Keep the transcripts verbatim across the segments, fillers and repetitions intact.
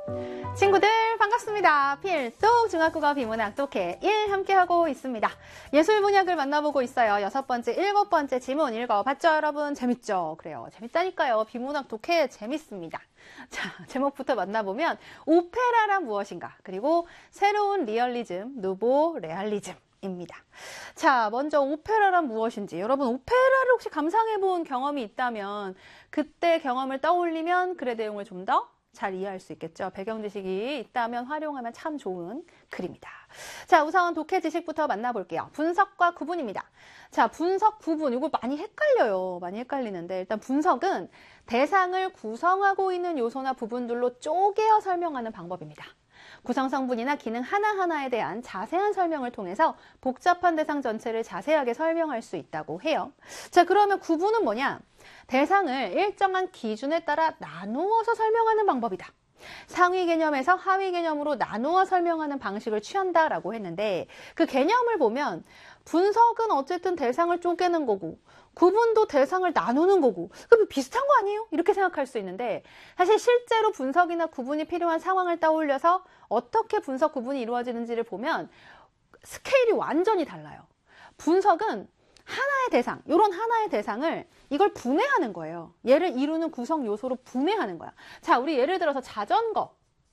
친구들 반갑습니다. 필독 중학국어 비문학 독해 일 함께하고 있습니다. 예술 문학을 만나보고 있어요. 여섯 번째, 일곱 번째 지문 읽어봤죠, 여러분? 재밌죠? 그래요. 재밌다니까요. 비문학 독해 재밌습니다. 자, 제목부터 만나보면 오페라란 무엇인가? 그리고 새로운 리얼리즘, 누보 레알리즘입니다. 자, 먼저 오페라란 무엇인지. 여러분, 오페라를 혹시 감상해본 경험이 있다면 그때 경험을 떠올리면 글의 내용을 좀 더 잘 이해할 수 있겠죠. 배경 지식이 있다면 활용하면 참 좋은 글입니다. 자, 우선 독해 지식부터 만나볼게요. 분석과 구분입니다. 자, 분석, 구분, 이거 많이 헷갈려요. 많이 헷갈리는데 일단 분석은 대상을 구성하고 있는 요소나 부분들로 쪼개어 설명하는 방법입니다. 구성 성분이나 기능 하나하나에 대한 자세한 설명을 통해서 복잡한 대상 전체를 자세하게 설명할 수 있다고 해요. 자, 그러면 구분은 뭐냐? 대상을 일정한 기준에 따라 나누어서 설명하는 방법이다. 상위 개념에서 하위 개념으로 나누어 설명하는 방식을 취한다라고 했는데 그 개념을 보면 분석은 어쨌든 대상을 쪼개는 거고 구분도 대상을 나누는 거고 그럼 비슷한 거 아니에요? 이렇게 생각할 수 있는데 사실 실제로 분석이나 구분이 필요한 상황을 떠올려서 어떻게 분석, 구분이 이루어지는지를 보면 스케일이 완전히 달라요. 분석은 하나의 대상, 이런 하나의 대상을 이걸 분해하는 거예요. 얘를 이루는 구성 요소로 분해하는 거야. 자, 우리 예를 들어서 자전거.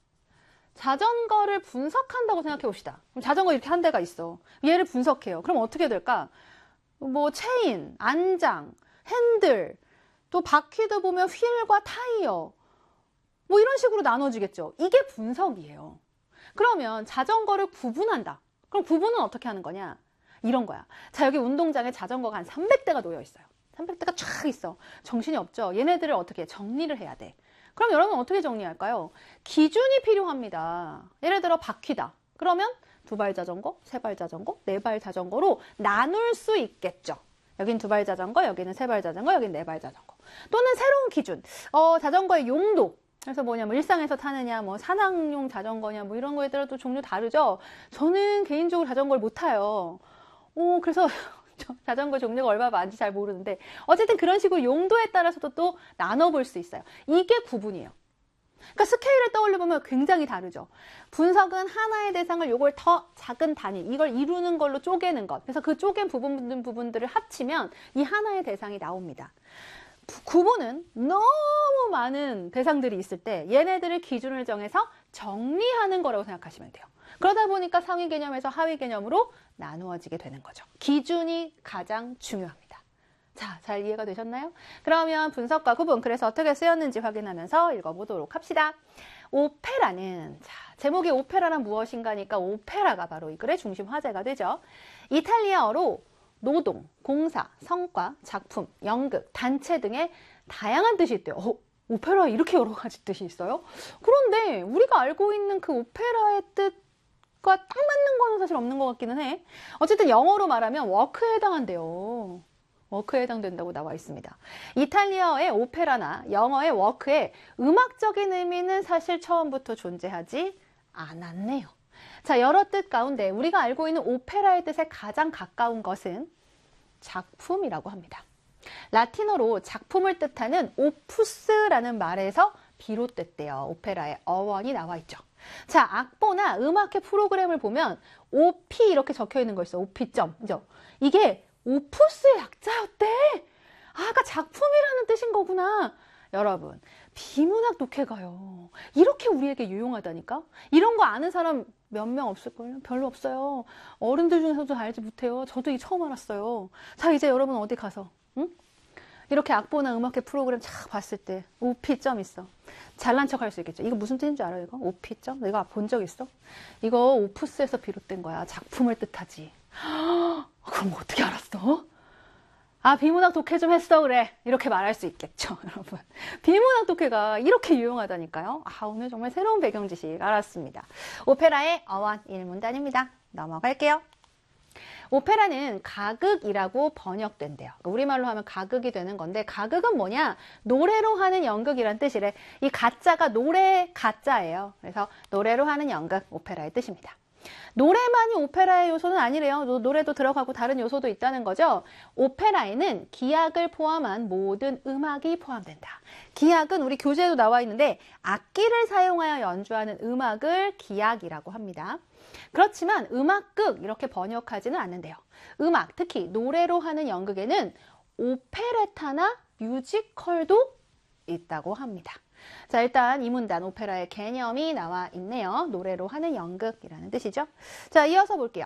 자전거를 분석한다고 생각해 봅시다. 그럼 자전거 이렇게 한 대가 있어. 얘를 분석해요. 그럼 어떻게 될까? 뭐 체인, 안장, 핸들, 또 바퀴도 보면 휠과 타이어. 뭐 이런 식으로 나눠지겠죠. 이게 분석이에요. 그러면 자전거를 구분한다. 그럼 구분은 어떻게 하는 거냐? 이런 거야. 자, 여기 운동장에 자전거가 한 삼백 대가 놓여 있어요. 삼백 대가 쫙 있어. 정신이 없죠. 얘네들을 어떻게 정리를 해야 돼. 그럼 여러분 어떻게 정리할까요? 기준이 필요합니다. 예를 들어 바퀴다. 그러면 두 발 자전거, 세 발 자전거, 네 발 자전거로 나눌 수 있겠죠. 여긴 두 발 자전거, 여기는 세 발 자전거, 여긴 네 발 자전거. 또는 새로운 기준. 어, 자전거의 용도. 그래서 뭐냐, 뭐 일상에서 타느냐, 뭐 산악용 자전거냐, 뭐 이런 거에 따라 또 종류 다르죠. 저는 개인적으로 자전거를 못 타요. 오, 그래서 자전거 종류가 얼마나 많은지 잘 모르는데 어쨌든 그런 식으로 용도에 따라서도 또 나눠볼 수 있어요. 이게 구분이에요. 그러니까 스케일을 떠올려보면 굉장히 다르죠. 분석은 하나의 대상을 요걸 더 작은 단위, 이걸 이루는 걸로 쪼개는 것. 그래서 그 쪼갠 부분, 부분들을 합치면 이 하나의 대상이 나옵니다. 구분은 너무 많은 대상들이 있을 때 얘네들을 기준을 정해서 정리하는 거라고 생각하시면 돼요. 그러다 보니까 상위 개념에서 하위 개념으로 나누어지게 되는 거죠. 기준이 가장 중요합니다. 자, 잘 이해가 되셨나요? 그러면 분석과 구분, 그래서 어떻게 쓰였는지 확인하면서 읽어보도록 합시다. 오페라는, 자, 제목이 오페라란 무엇인가니까 오페라가 바로 이 글의 중심 화제가 되죠. 이탈리아어로 노동, 공사, 성과, 작품, 연극, 단체 등의 다양한 뜻이 있대요. 어, 오페라에 이렇게 여러 가지 뜻이 있어요? 그런데 우리가 알고 있는 그 오페라의 뜻과 딱 맞는 거는 사실 없는 것 같기는 해. 어쨌든 영어로 말하면 워크에 해당한대요. 워크에 해당된다고 나와 있습니다. 이탈리아어의 오페라나 영어의 워크의 음악적인 의미는 사실 처음부터 존재하지 않았네요. 자, 여러 뜻 가운데 우리가 알고 있는 오페라의 뜻에 가장 가까운 것은 작품이라고 합니다. 라틴어로 작품을 뜻하는 오푸스라는 말에서 비롯됐대요. 오페라의 어원이 나와 있죠. 자, 악보나 음악회 프로그램을 보면 오피 이렇게 적혀 있는 거 있어. 오피점. 그죠? 이게 오푸스의 약자였대. 아, 아까 작품이라는 뜻인 거구나. 여러분, 비문학 독해가요. 이렇게 우리에게 유용하다니까? 이런 거 아는 사람 몇 명 없을걸요? 별로 없어요. 어른들 중에서도 알지 못해요. 저도 이 처음 알았어요. 자, 이제 여러분 어디 가서 응? 이렇게 악보나 음악회 프로그램 쫙 봤을 때 오피점 있어. 잘난 척 할 수 있겠죠. 이거 무슨 뜻인 줄 알아요? 이거? 오피점? 내가 본 적 있어? 이거 오푸스에서 비롯된 거야. 작품을 뜻하지. 그럼 어떻게 알았어? 아, 비문학 독해 좀 했어 그래. 이렇게 말할 수 있겠죠, 여러분. 비문학 독해가 이렇게 유용하다니까요. 아, 오늘 정말 새로운 배경 지식 알았습니다. 오페라의 어원 일문단입니다. 넘어갈게요. 오페라는 가극이라고 번역된대요. 우리말로 하면 가극이 되는 건데 가극은 뭐냐? 노래로 하는 연극이란 뜻이래. 이 가짜가 노래 가짜예요. 그래서 노래로 하는 연극, 오페라의 뜻입니다. 노래만이 오페라의 요소는 아니래요. 노래도 들어가고 다른 요소도 있다는 거죠. 오페라에는 기악을 포함한 모든 음악이 포함된다. 기악은 우리 교재에도 나와 있는데 악기를 사용하여 연주하는 음악을 기악이라고 합니다. 그렇지만 음악극 이렇게 번역하지는 않는데요. 음악, 특히 노래로 하는 연극에는 오페레타나 뮤지컬도 있다고 합니다. 자, 일단 이 문단 오페라의 개념이 나와 있네요. 노래로 하는 연극이라는 뜻이죠. 자, 이어서 볼게요.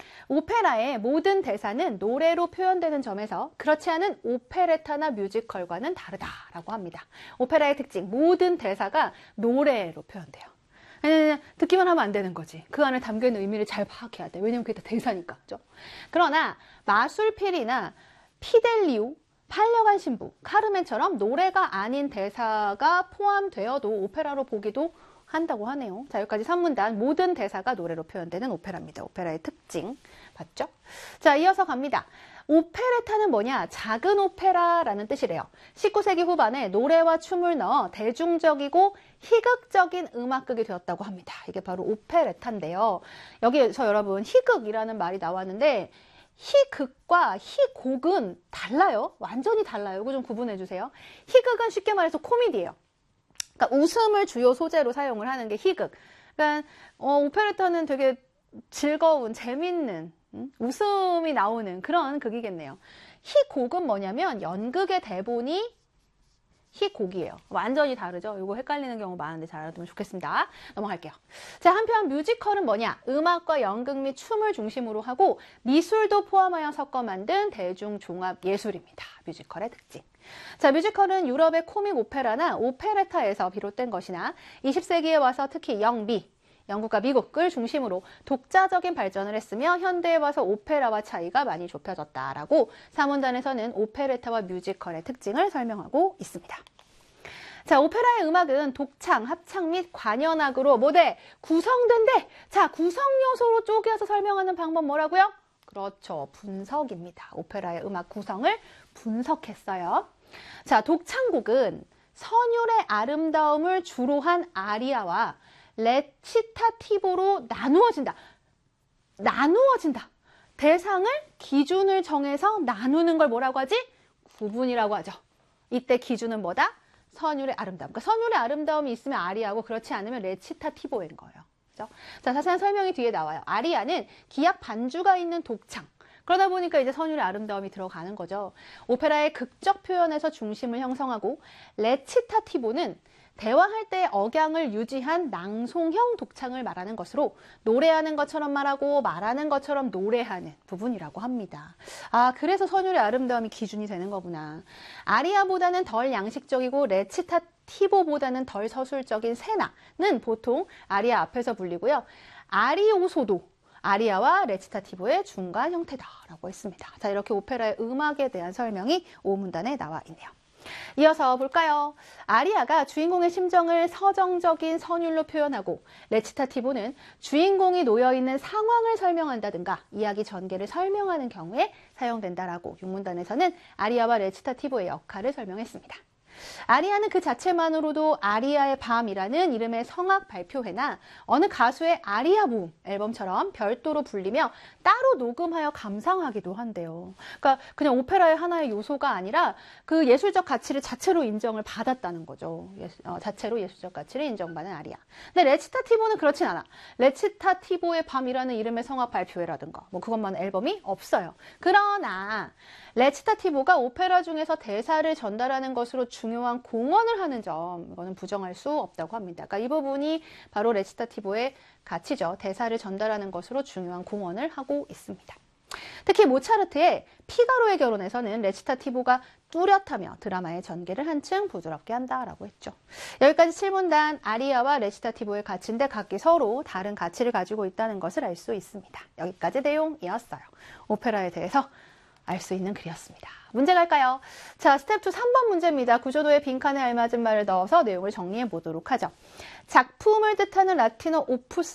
오페라의 모든 대사는 노래로 표현되는 점에서 그렇지 않은 오페레타나 뮤지컬과는 다르다라고 합니다. 오페라의 특징, 모든 대사가 노래로 표현돼요. 아니, 듣기만 하면 안 되는 거지. 그 안에 담겨있는 의미를 잘 파악해야 돼. 왜냐면 그게 다 대사니까. 그죠? 그러나 마술필이나 피델리오, 팔려간 신부, 카르멘처럼 노래가 아닌 대사가 포함되어도 오페라로 보기도 한다고 하네요. 자, 여기까지 삼 문단 모든 대사가 노래로 표현되는 오페라입니다. 오페라의 특징 봤죠? 자, 이어서 갑니다. 오페레타는 뭐냐? 작은 오페라라는 뜻이래요. 십구 세기 후반에 노래와 춤을 넣어 대중적이고 희극적인 음악극이 되었다고 합니다. 이게 바로 오페레타인데요. 여기서 여러분 희극이라는 말이 나왔는데 희극과 희곡은 달라요. 완전히 달라요. 이거 좀 구분해 주세요. 희극은 쉽게 말해서 코미디예요. 그러니까 웃음을 주요 소재로 사용을 하는 게 희극. 그러니까 어, 오페레타는 되게 즐거운, 재밌는, 음? 웃음이 나오는 그런 극이겠네요. 희곡은 뭐냐면 연극의 대본이 희곡이에요. 완전히 다르죠? 이거 헷갈리는 경우 많은데 잘 알아두면 좋겠습니다. 넘어갈게요. 자, 한편 뮤지컬은 뭐냐? 음악과 연극 및 춤을 중심으로 하고 미술도 포함하여 섞어 만든 대중종합 예술입니다. 뮤지컬의 특징. 자, 뮤지컬은 유럽의 코믹 오페라나 오페레타에서 비롯된 것이나 이십 세기에 와서 특히 영미, 영국과 미국을 중심으로 독자적인 발전을 했으며 현대에 와서 오페라와 차이가 많이 좁혀졌다라고 사문단에서는 오페레타와 뮤지컬의 특징을 설명하고 있습니다. 자, 오페라의 음악은 독창, 합창 및 관현악으로 뭐대? 구성된대. 자, 구성 요소로 쪼개서 설명하는 방법 뭐라고요? 그렇죠. 분석입니다. 오페라의 음악 구성을 분석했어요. 자, 독창곡은 선율의 아름다움을 주로 한 아리아와 레치타티보로 나누어진다. 나누어진다. 대상을, 기준을 정해서 나누는 걸 뭐라고 하지? 구분이라고 하죠. 이때 기준은 뭐다? 선율의 아름다움. 그러니까 선율의 아름다움이 있으면 아리아고 그렇지 않으면 레치타티보인 거예요. 그죠? 자, 자세한 설명이 뒤에 나와요. 아리아는 기악 반주가 있는 독창. 그러다 보니까 이제 선율의 아름다움이 들어가는 거죠. 오페라의 극적 표현에서 중심을 형성하고 레치타티보는 대화할 때 억양을 유지한 낭송형 독창을 말하는 것으로 노래하는 것처럼 말하고 말하는 것처럼 노래하는 부분이라고 합니다. 아, 그래서 선율의 아름다움이 기준이 되는 거구나. 아리아보다는 덜 양식적이고 레치타티보보다는 덜 서술적인 세나는 보통 아리아 앞에서 불리고요. 아리오소도 아리아와 레치타티보의 중간 형태다라고 했습니다. 자, 이렇게 오페라의 음악에 대한 설명이 오 문단에 나와 있네요. 이어서 볼까요? 아리아가 주인공의 심정을 서정적인 선율로 표현하고 레치타티보는 주인공이 놓여있는 상황을 설명한다든가 이야기 전개를 설명하는 경우에 사용된다라고 육 문단에서는 아리아와 레치타티보의 역할을 설명했습니다. 아리아는 그 자체만으로도 아리아의 밤이라는 이름의 성악 발표회나 어느 가수의 아리아 모음 앨범처럼 별도로 불리며 따로 녹음하여 감상하기도 한대요. 그러니까 그냥 오페라의 하나의 요소가 아니라 그 예술적 가치를 자체로 인정을 받았다는 거죠. 예수, 어, 자체로 예술적 가치를 인정받은 아리아. 근데 레치타티보는 그렇진 않아. 레치타티보의 밤이라는 이름의 성악 발표회라든가 뭐 그것만 앨범이 없어요. 그러나 레치타티보가 오페라 중에서 대사를 전달하는 것으로 중요한 공헌을 하는 점, 이거는 부정할 수 없다고 합니다. 그러니까 이 부분이 바로 레치타티보의 가치죠. 대사를 전달하는 것으로 중요한 공헌을 하고 있습니다. 특히 모차르트의 피가로의 결혼에서는 레치타티보가 뚜렷하며 드라마의 전개를 한층 부드럽게 한다라고 했죠. 여기까지 칠 문단 아리아와 레치타티보의 가치인데 각기 서로 다른 가치를 가지고 있다는 것을 알 수 있습니다. 여기까지 내용이었어요. 오페라에 대해서 알 수 있는 글이었습니다. 문제 갈까요? 자, 스텝 이 삼 번 문제입니다. 구조도에 빈칸에 알맞은 말을 넣어서 내용을 정리해 보도록 하죠. 작품을 뜻하는 라틴어 오푸스